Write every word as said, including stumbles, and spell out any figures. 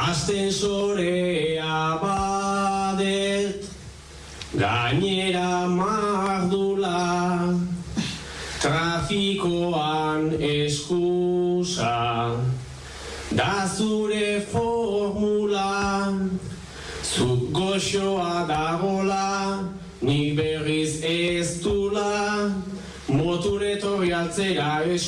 Astensorea badet, gainera mardula, trafikoan eskusa, da zure formula, zuk goxoa dagola, nik berriz ez dula, moturetorri altzera